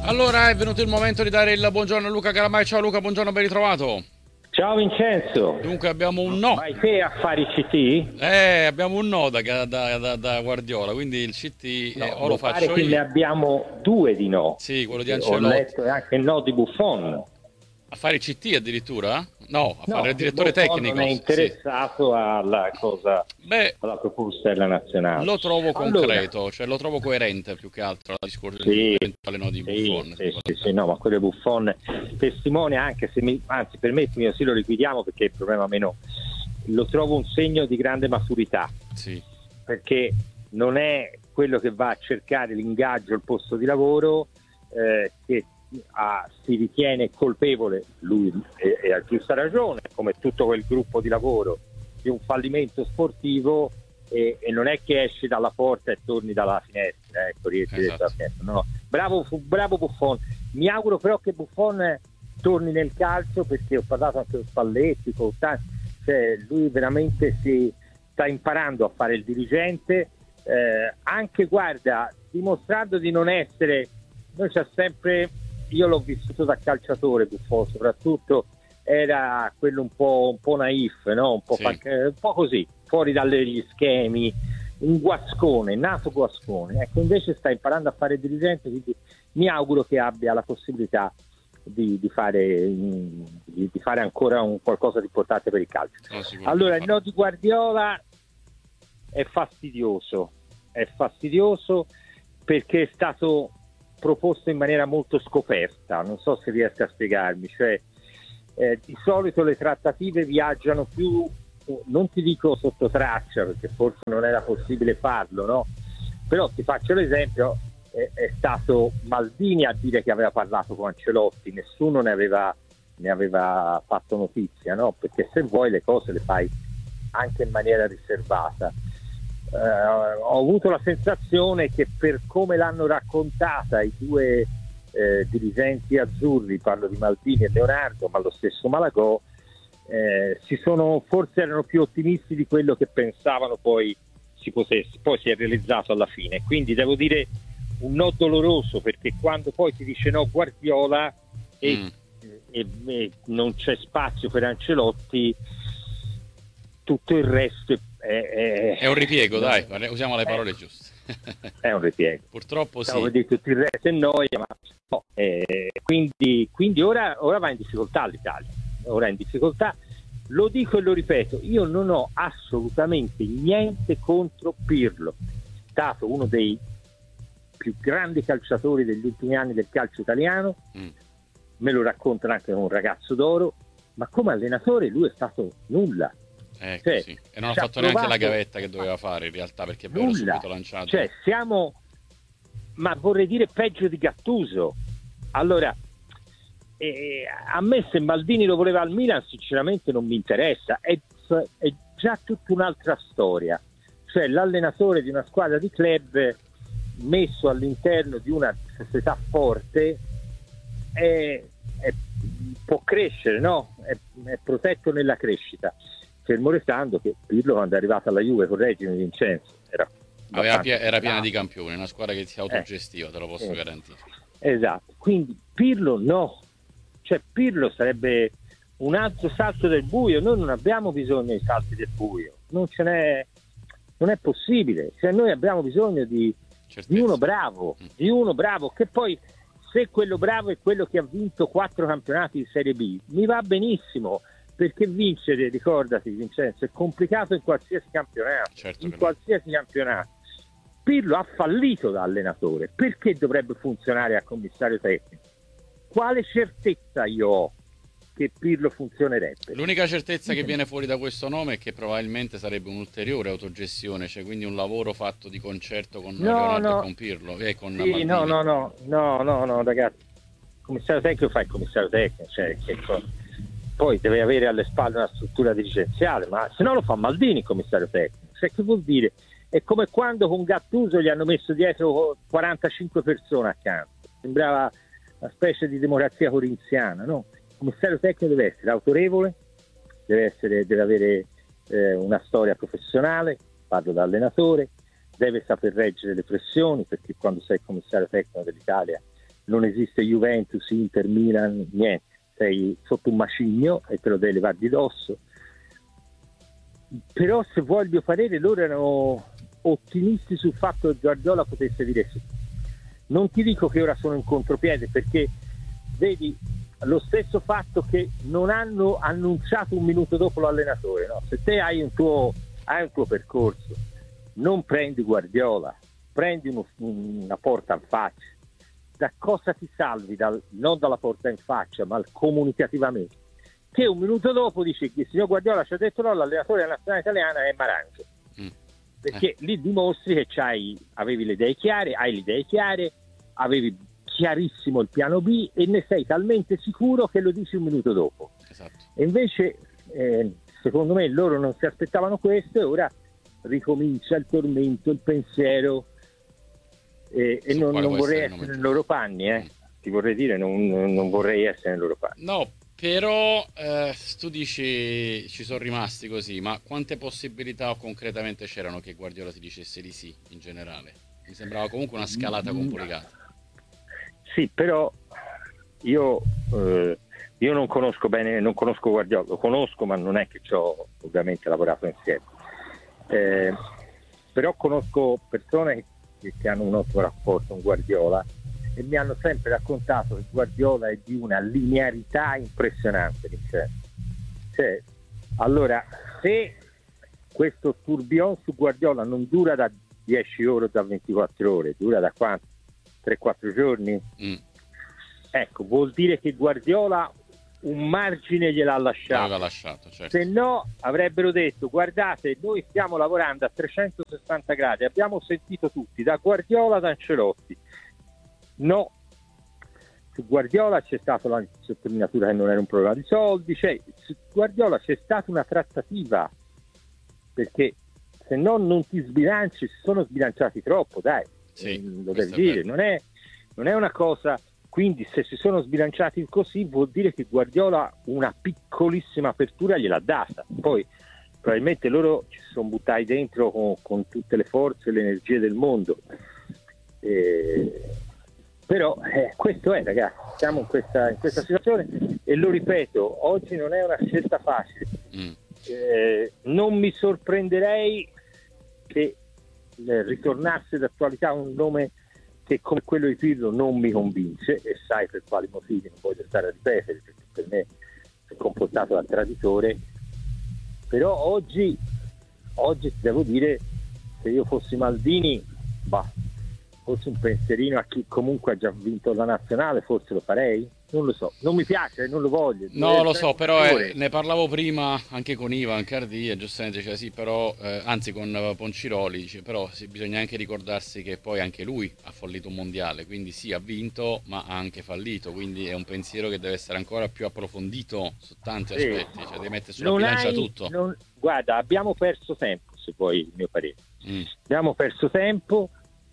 Allora è venuto il momento di dare il buongiorno a Luca Calamai. Ciao Luca, buongiorno, ben ritrovato. Ciao Vincenzo, Dunque abbiamo un no. vai te a fare i CT? Abbiamo un no da Guardiola, quindi il CT No, o lo mi pare faccio che ne io. abbiamo due di no, Sì, quello di perché ho Ancelotti. letto anche il no di Buffon. A fare i CT addirittura? No, a fare No, il che direttore Buffon non è tecnico. Sì. interessato alla cosa, Beh, alla proposta della nazionale. lo trovo Allora, concreto, cioè lo trovo coerente più che altro al discorso sì, dell'eventuale no di sì, Buffon. sì, sì, sì, no, ma quello di Buffon testimonia anche se anzi permettimi, così lo liquidiamo perché il problema meno, lo trovo un segno di grande maturità, Sì, perché non è quello che va a cercare l'ingaggio al posto di lavoro, che si ritiene colpevole, lui e a giusta ragione, come tutto quel gruppo di lavoro, di un fallimento sportivo, e non è che esci dalla porta e torni dalla finestra, ecco, riesci esatto. dalla finestra. No. Bravo Buffon. Mi auguro però che Buffon torni nel calcio, perché ho parlato anche con Spalletti, cioè lui veramente si sta imparando a fare il dirigente, anche guarda, dimostrando di non essere, noi c'è sempre, io l'ho vissuto da calciatore Buffon, soprattutto era quello un po' naif, no? Sì. Un po' così, fuori dagli schemi, un guascone, nato guascone. Ecco, invece sta imparando a fare il dirigente, quindi mi auguro che abbia la possibilità di fare ancora qualcosa di importante per il calcio. Allora, il no di Guardiola è fastidioso perché è stato proposto in maniera molto scoperta, non so se riesco a spiegarmi, cioè di solito le trattative viaggiano più, non ti dico sotto traccia perché forse non era possibile farlo, no? Però ti faccio l'esempio, è stato Maldini a dire che aveva parlato con Ancelotti, nessuno ne aveva fatto notizia, no? Perché se vuoi le cose le fai anche in maniera riservata. Ho avuto la sensazione che per come l'hanno raccontata i due dirigenti azzurri, parlo di Maldini e Leonardo, ma lo stesso Malagò, forse erano più ottimisti di quello che pensavano poi si è realizzato alla fine. Quindi devo dire un no doloroso, perché quando poi ti dice no Guardiola e non c'è spazio per Ancelotti, tutto il resto è un ripiego, dai, usiamo le parole giuste. È un ripiego. Purtroppo sì. Stavo per dire tutto il resto è noia, ma no. Quindi ora va in difficoltà l'Italia. Ora è in difficoltà. Lo dico e lo ripeto, io non ho assolutamente niente contro Pirlo. È stato uno dei più grandi calciatori degli ultimi anni del calcio italiano. Me lo raccontano anche un ragazzo d'oro, ma come allenatore lui è stato nulla. Cioè, sì. E non ha fatto neanche la gavetta che doveva fare in realtà, perché poi era subito lanciato. Cioè, ma vorrei dire peggio di Gattuso. Allora, a me se Maldini lo voleva al Milan sinceramente non mi interessa, è già tutta un'altra storia. Cioè l'allenatore di una squadra di club messo all'interno di una società forte può crescere, no? È protetto nella crescita. Fermo restando che Pirlo, quando è arrivato alla Juve, correggimi Vincenzo, era piena di campioni, una squadra che si autogestiva, te lo posso garantire. Esatto, quindi Pirlo no, cioè Pirlo sarebbe un altro salto del buio. Noi non abbiamo bisogno dei salti del buio, non è possibile, cioè noi abbiamo bisogno di uno bravo, che poi, se quello bravo è quello che ha vinto 4 campionati di Serie B, mi va benissimo, perché vincere, ricordati Vincenzo, è complicato in qualsiasi campionato, campionato. Pirlo ha fallito da allenatore, perché dovrebbe funzionare a commissario tecnico? Quale certezza io ho che Pirlo funzionerebbe? L'unica certezza che viene fuori da questo nome è che probabilmente sarebbe un'ulteriore autogestione, cioè quindi un lavoro fatto di concerto con Leonardo e con Pirlo e con Maldini. No, ragazzi, il commissario tecnico fa il commissario tecnico, cioè poi deve avere alle spalle una struttura dirigenziale, ma se no lo fa Maldini il commissario tecnico. Cioè, che vuol dire? È come quando con Gattuso gli hanno messo dietro 45 persone accanto, sembrava una specie di democrazia corinziana, no? Il commissario tecnico deve essere autorevole, deve avere una storia professionale, parlo da allenatore, deve saper reggere le pressioni, perché quando sei commissario tecnico dell'Italia non esiste Juventus, Inter, Milan, niente, sei sotto un macigno e te lo devi levare di dosso. Però, se vuoi il mio parere, loro erano ottimisti sul fatto che Guardiola potesse dire sì. Non ti dico che ora sono in contropiede, perché vedi lo stesso fatto che non hanno annunciato un minuto dopo l'allenatore, no? Se te hai un tuo percorso, non prendi Guardiola, prendi una porta in faccia. Da cosa ti salvi? Non dalla porta in faccia, ma comunicativamente. Che un minuto dopo dici che il signor Guardiola ci ha detto no, l'allenatore della nazionale italiana è Marange. Perché lì dimostri che avevi le idee chiare, hai le idee chiare, avevi chiarissimo il piano B e ne sei talmente sicuro che lo dici un minuto dopo. Esatto. E invece secondo me loro non si aspettavano questo, e ora ricomincia il tormento, il pensiero, e non vorrei essere nei loro panni, ti vorrei dire, non vorrei essere nei loro panni. No, però tu dici ci sono rimasti così, ma quante possibilità concretamente c'erano che Guardiola ti dicesse di sì in generale? Mi sembrava comunque una scalata complicata. Sì, però io non conosco bene, non conosco Guardiola, lo conosco, ma non è che ci ho ovviamente lavorato insieme. Però conosco persone che hanno un ottimo rapporto con Guardiola e mi hanno sempre raccontato che Guardiola è di una linearità impressionante. Cioè, allora, se questo tourbillon su Guardiola non dura da 10 ore, da 24 ore, dura da quanto? 3-4 giorni? Ecco, vuol dire che Guardiola un margine gliel'ha lasciato, certo. Se no avrebbero detto: guardate, noi stiamo lavorando a 360 gradi, abbiamo sentito tutti, da Guardiola ad Ancelotti. No, su Guardiola c'è stata la sottolineatura che non era un problema di soldi, su Guardiola c'è stata una trattativa, perché se no non ti sbilanci, si sono sbilanciati troppo, dai, lo devi dire, non è una cosa. Quindi se si sono sbilanciati così vuol dire che Guardiola una piccolissima apertura gliel'ha data. Poi probabilmente loro ci sono buttati dentro con tutte le forze e le energie del mondo. Però questo è, ragazzi, siamo in questa situazione e lo ripeto, oggi non è una scelta facile. Non mi sorprenderei che ritornasse d'attualità un nome che come quello di Pirlo non mi convince, e sai per quali motivi, non voglio stare a ripetere, perché per me si è comportato da traditore. Però oggi ti devo dire, se io fossi Maldini, forse un pensierino a chi comunque ha già vinto la nazionale, forse lo farei, non lo so, non mi piace, non lo voglio. No, lo so, però ne parlavo prima anche con Ivan Cardi e giustamente diceva sì, però anzi con Ponciroli, dice però sì, bisogna anche ricordarsi che poi anche lui ha fallito un mondiale, quindi sì, ha vinto ma ha anche fallito, quindi è un pensiero che deve essere ancora più approfondito su tanti aspetti, cioè devi mettere sulla bilancia tutto. Guarda, abbiamo perso tempo, se vuoi il mio parere. Abbiamo perso tempo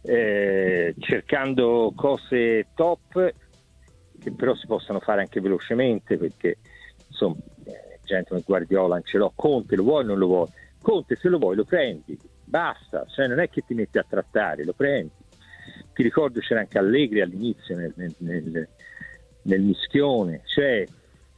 cercando cose top che però si possono fare anche velocemente, perché insomma gente come Guardiola, Ancelotti, Conte lo vuoi o non lo vuoi? Conte se lo vuoi lo prendi, basta, cioè non è che ti metti a trattare, lo prendi. Ti ricordo c'era anche Allegri all'inizio nel mischione, cioè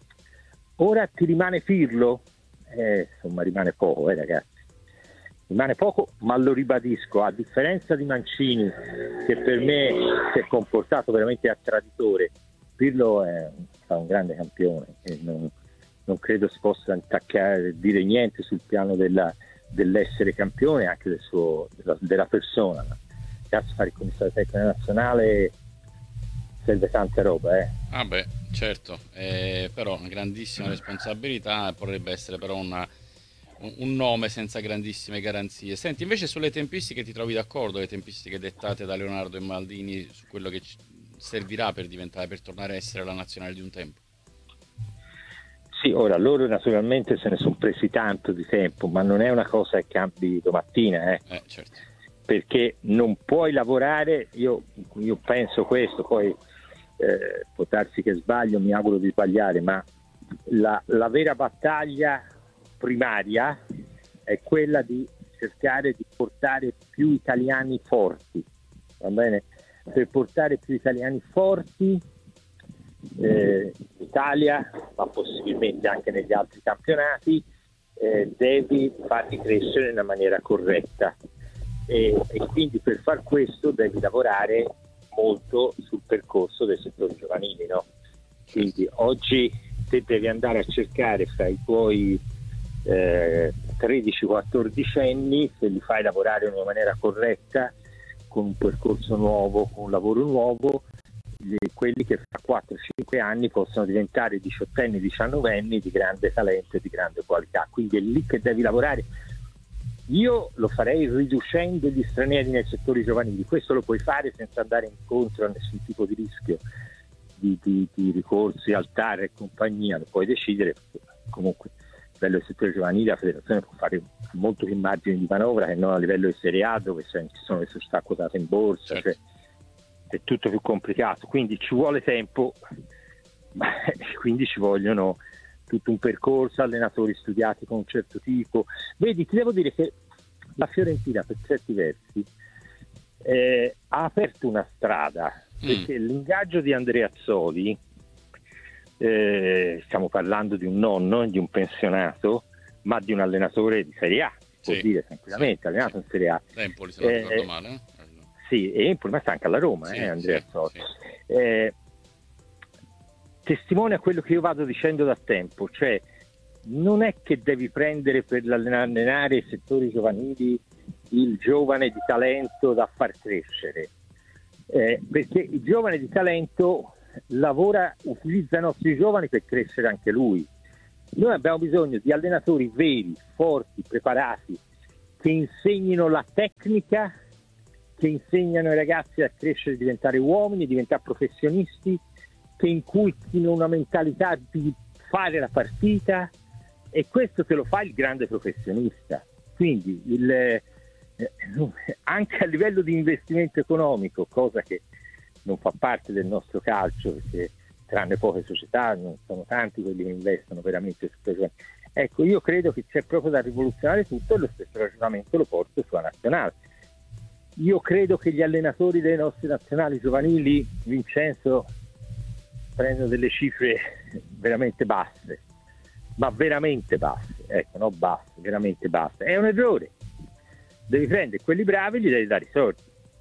ora ti rimane Pirlo, insomma rimane poco, ragazzi. Rimane poco, ma lo ribadisco, a differenza di Mancini, che per me si è comportato veramente a traditore, Pirlo è un grande campione e non credo si possa dire niente sul piano dell'essere campione, anche della persona. Cazzo, fare il commissario tecnico nazionale serve tanta roba. Ah beh, certo, però una grandissima responsabilità, potrebbe essere però un nome senza grandissime garanzie. Senti, invece sulle tempistiche ti trovi d'accordo, le tempistiche dettate da Leonardo e Maldini su quello che servirà per tornare a essere la nazionale di un tempo? Sì, ora loro naturalmente se ne sono presi tanto di tempo, ma non è una cosa che cambi domattina, certo. Perché non puoi lavorare, io penso questo, poi può darsi che sbaglio, mi auguro di sbagliare, ma la vera battaglia primaria è quella di cercare di portare più italiani forti, va bene? per portare più italiani forti in Italia, ma possibilmente anche negli altri campionati, devi farli crescere in una maniera corretta e quindi per far questo devi lavorare molto sul percorso dei settori giovanili, no? Quindi oggi te devi andare a cercare fra i tuoi 13-14 anni, se li fai lavorare in una maniera corretta, con un percorso nuovo, con un lavoro nuovo, quelli che fra 4-5 anni possono diventare 18enni, 19enni di grande talento e di grande qualità. Quindi è lì che devi lavorare. Io lo farei riducendo gli stranieri nei settori giovanili. Questo lo puoi fare senza andare incontro a nessun tipo di rischio di ricorsi al TAR e compagnia. Lo puoi decidere, comunque a livello del settore giovanile la federazione può fare molto più margini di manovra che non a livello di Serie A, dove ci sono le società quotate in borsa, certo. Cioè, è tutto più complicato, quindi ci vuole tempo, quindi ci vogliono tutto un percorso, allenatori studiati con un certo tipo. Vedi, ti devo dire che la Fiorentina per certi versi ha aperto una strada, perché l'ingaggio di Andrea Azzoli, stiamo parlando di un nonno, di un pensionato, ma di un allenatore di Serie A, può dire tranquillamente, allenato in Serie A. Empoli, se non ricordo male. Sì, e Empoli, ma sta anche alla Roma, Andrea Azzoli. Testimonia quello che io vado dicendo da tempo, cioè non è che devi prendere per allenare i settori giovanili il giovane di talento da far crescere, perché il giovane di talento utilizza i nostri giovani per crescere anche lui. Noi abbiamo bisogno di allenatori veri, forti, preparati, che insegnino la tecnica, che insegnano ai ragazzi a crescere, a diventare uomini, a diventare professionisti, che inculchino una mentalità di fare la partita, e questo te lo fa il grande professionista. Quindi anche a livello di investimento economico, cosa che non fa parte del nostro calcio, perché tranne poche società non sono tanti quelli che investono veramente su questo. Ecco, io credo che c'è proprio da rivoluzionare tutto, e lo stesso ragionamento lo porto sulla nazionale. Io credo che gli allenatori delle nostre nazionali giovanili, Vincenzo, prendono delle cifre veramente basse, ma veramente basse, ecco, no basse, veramente basse. È un errore. Devi prendere quelli bravi e gli devi dare i soldi.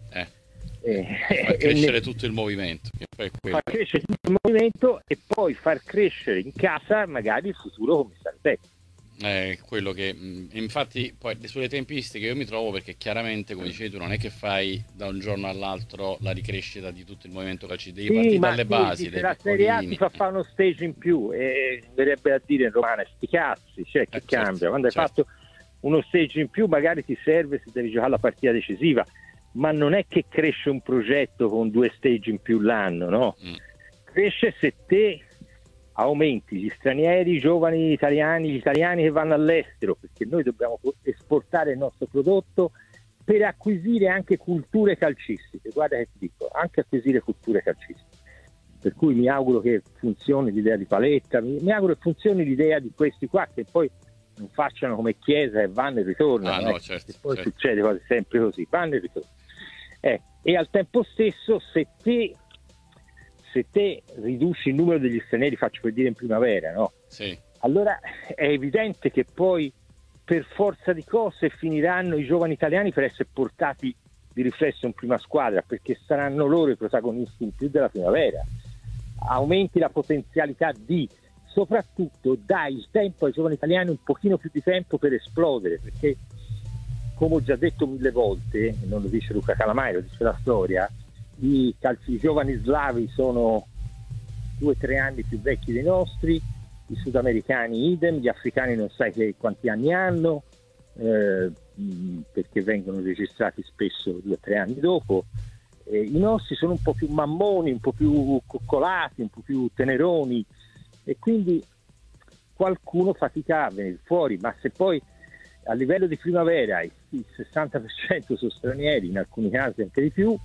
Far crescere tutto il movimento. Far crescere tutto il movimento e poi far crescere in casa magari il futuro commissario tecnico. Quello che infatti poi sulle tempistiche io mi trovo, perché chiaramente, come dicevi tu, non è che fai da un giorno all'altro la ricrescita di tutto il movimento calcio, devi partire dalle basi, dai la Serie A ti fa fare uno stage in più, e verrebbe a dire in romano sti cazzi, cioè che cambia, certo, quando hai fatto uno stage in più magari ti serve se devi giocare la partita decisiva, ma non è che cresce un progetto con 2 stage in più l'anno, no? Cresce se te aumenti gli stranieri, i giovani italiani, gli italiani che vanno all'estero, perché noi dobbiamo esportare il nostro prodotto per acquisire anche culture calcistiche. Guarda che ti dico, anche acquisire culture calcistiche. Per cui mi auguro che funzioni l'idea di Paletta, mi auguro che funzioni l'idea di questi qua, che poi non facciano come Chiesa e vanno e ritornano. No, certo, poi certo. Succede quasi sempre così, vanno e ritornano. E al tempo stesso, se te riduci il numero degli stranieri, faccio per dire in primavera, no? Sì. Allora è evidente che poi per forza di cose finiranno i giovani italiani per essere portati di riflesso in prima squadra, perché saranno loro i protagonisti in più della primavera. Aumenti la potenzialità soprattutto dai il tempo ai giovani italiani, un pochino più di tempo per esplodere, perché come ho già detto 1000 volte, non lo dice Luca Calamai, lo dice la storia, i giovani slavi sono 2-3 anni più vecchi dei nostri, i sudamericani idem, gli africani non sai quanti anni hanno, perché vengono registrati spesso 2-3 anni dopo. I nostri sono un po' più mammoni, un po' più coccolati, un po' più teneroni, e quindi qualcuno fatica a venire fuori, ma se poi a livello di primavera il 60% sono stranieri, in alcuni casi anche di più,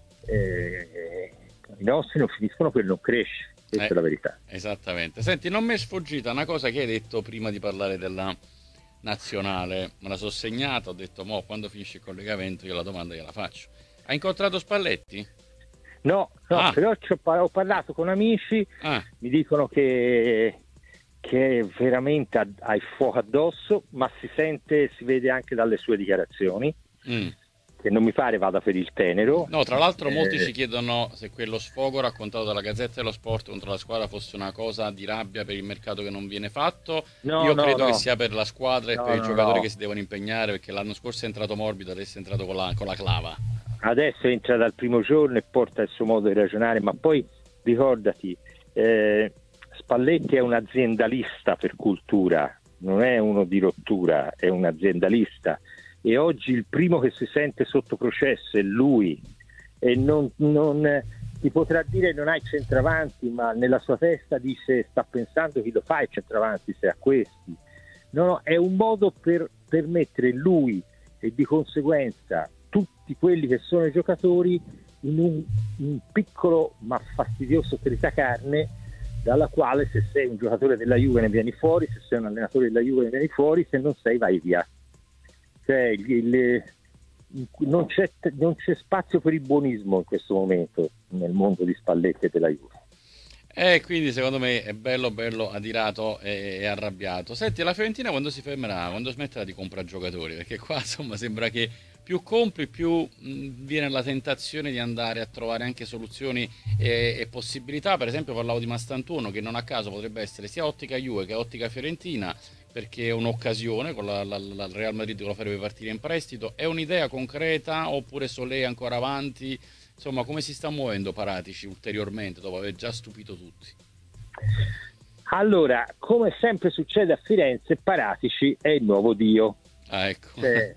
i nostri non finiscono per non crescere, questa è la verità. Esattamente. Senti, non mi è sfuggita una cosa che hai detto prima di parlare della nazionale, me la sono segnata, ho detto quando finisce il collegamento io la domanda gliela faccio. Hai incontrato Spalletti? No, però ho parlato con amici, mi dicono che veramente ha il fuoco addosso, ma si vede anche dalle sue dichiarazioni, che non mi pare vada per il tenero. No, tra l'altro molti ci chiedono se quello sfogo raccontato dalla Gazzetta dello Sport contro la squadra fosse una cosa di rabbia per il mercato che non viene fatto. Io credo che sia per la squadra e per i giocatori che si devono impegnare, perché l'anno scorso è entrato morbido, adesso è entrato con la clava. Adesso entra dal primo giorno e porta il suo modo di ragionare, ma poi ricordati, Spalletti è un aziendalista per cultura, non è uno di rottura, è un aziendalista, e oggi il primo che si sente sotto processo è lui, e non ti potrà dire non hai centravanti, ma nella sua testa dice, sta pensando chi lo fa il centravanti se ha questi. No, è un modo per mettere lui e di conseguenza tutti quelli che sono i giocatori in un piccolo ma fastidioso tritacarne, dalla quale se sei un giocatore della Juve ne vieni fuori, se sei un allenatore della Juve ne vieni fuori, se non sei vai via. Cioè, non c'è spazio per il buonismo in questo momento nel mondo di Spalletti e della Juve. Quindi secondo me è bello adirato e arrabbiato. Senti, la Fiorentina quando si fermerà, quando smetterà di comprare giocatori? Perché qua insomma sembra che più compri, più viene la tentazione di andare a trovare anche soluzioni e possibilità. Per esempio parlavo di Mastantuono, che non a caso potrebbe essere sia ottica Juve che ottica Fiorentina, perché è un'occasione con la Real Madrid che lo farebbe partire in prestito. È un'idea concreta oppure Solé ancora avanti? Insomma, come si sta muovendo Paratici ulteriormente dopo aver già stupito tutti? Allora, come sempre succede a Firenze, Paratici è il nuovo Dio. Ecco.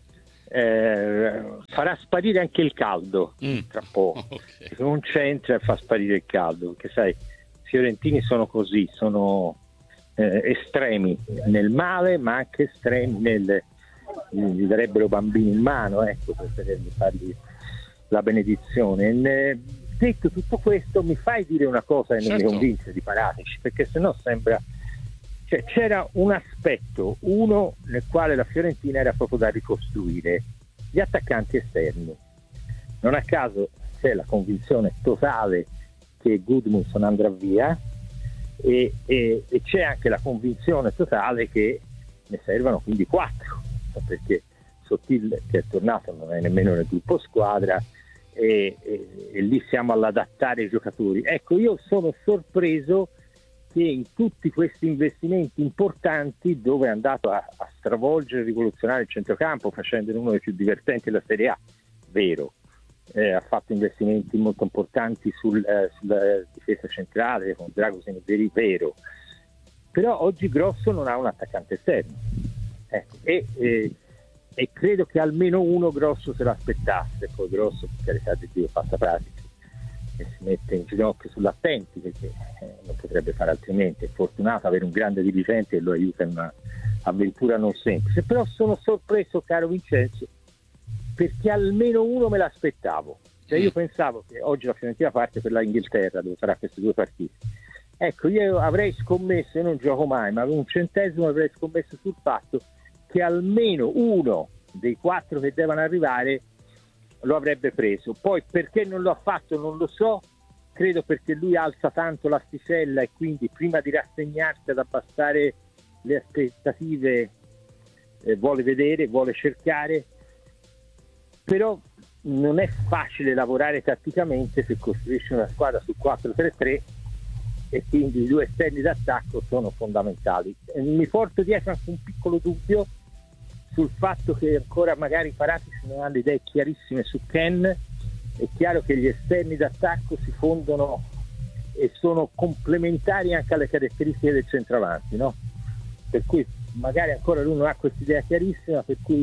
Farà sparire anche il caldo tra poco. Okay. Non c'entra e fa sparire il caldo, perché sai, i fiorentini sono così, sono estremi nel male, ma anche estremi gli darebbero bambini in mano, ecco, per fargli la benedizione. Detto tutto questo, mi fai dire una cosa che non mi convince di Paratici, perché sennò sembra, cioè, c'era un aspetto, uno nel quale la Fiorentina era proprio da ricostruire: gli attaccanti esterni. Non a caso c'è la convinzione totale che Gudmundsson andrà via, e c'è anche la convinzione totale che ne servano quindi 4, perché Sottil, che è tornato, non è nemmeno nel gruppo squadra, e lì siamo all'adattare i giocatori. Ecco, io sono sorpreso che in tutti questi investimenti importanti, dove è andato a stravolgere e rivoluzionare il centrocampo facendolo uno dei più divertenti della Serie A, vero, ha fatto investimenti molto importanti sulla difesa centrale con Dragosin e Veri, vero, però oggi Grosso non ha un attaccante esterno, ecco, e credo che almeno uno Grosso se l'aspettasse. Poi Grosso, per carità di Dio, passa pratica e si mette in ginocchio sull'attenti, perché non potrebbe fare altrimenti. È fortunato avere un grande dirigente che lo aiuta in un'avventura non semplice. Però sono sorpreso, caro Vincenzo, perché almeno uno me l'aspettavo. Cioè, io pensavo che oggi la Fiorentina parte per la Inghilterra, dove farà queste 2 partite. Ecco, io avrei scommesso, io non gioco mai, ma un centesimo avrei scommesso sul fatto che almeno uno dei 4 che devono arrivare lo avrebbe preso. Poi perché non lo ha fatto non lo so, credo perché lui alza tanto l'asticella e quindi prima di rassegnarsi ad abbassare le aspettative vuole vedere, vuole cercare. Però non è facile lavorare tatticamente se costruisci una squadra su 4-3-3, e quindi i 2 esterni d'attacco sono fondamentali. Mi porto dietro anche un piccolo dubbio sul fatto che ancora magari Paratici non ha le idee chiarissime su Ken. È chiaro che gli esterni d'attacco si fondono e sono complementari anche alle caratteristiche del centravanti, no? Per cui magari ancora lui non ha questa idea chiarissima, per cui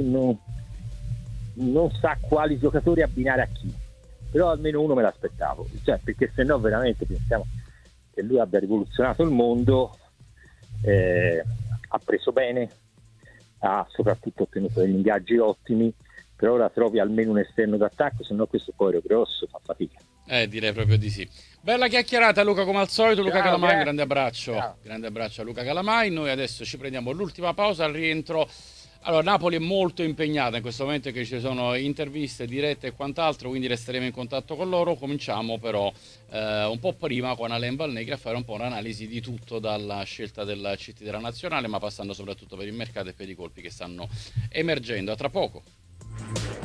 non sa quali giocatori abbinare a chi. Però almeno uno me l'aspettavo, cioè, perché se no veramente pensiamo che lui abbia rivoluzionato il mondo, ha preso bene, ha soprattutto ottenuto degli ingaggi ottimi, però ora trovi almeno un esterno d'attacco, se no questo poi grosso fa fatica. Direi proprio di sì. Bella chiacchierata Luca, come al solito. Luca Calamai, grande abbraccio. Grande abbraccio a Luca Calamai. Noi adesso ci prendiamo l'ultima pausa, al rientro Allora, Napoli è molto impegnata in questo momento, che ci sono interviste dirette e quant'altro, quindi resteremo in contatto con loro. Cominciamo però un po' prima con Alain Valnegri a fare un po' un'analisi di tutto, dalla scelta del CT della nazionale, ma passando soprattutto per il mercato e per i colpi che stanno emergendo. A tra poco.